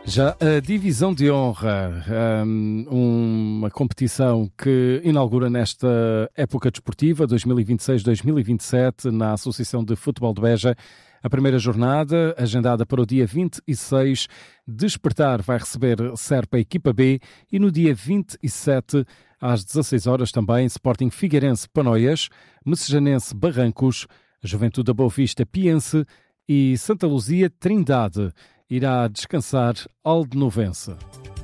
Já a Divisão de Honra, uma competição que inaugura nesta época desportiva, 2026-2027, na Associação de Futebol de Beja. A primeira jornada, agendada para o dia 26, Despertar vai receber Serpa Equipa B e no dia 27, às 16 horas também, Sporting Figueirense Panoias, Messejanense Barrancos, Juventude da Boa Vista Piense e Santa Luzia Trindade. Irá descansar Aldenovense.